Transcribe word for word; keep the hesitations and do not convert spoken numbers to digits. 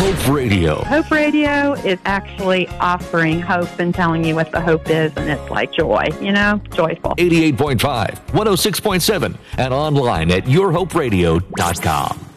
Hope Radio. Hope Radio is actually offering hope and telling you what the hope is, and it's like joy, you know, joyful. eighty-eight point five, one oh six point seven, and online at your hope radio dot com.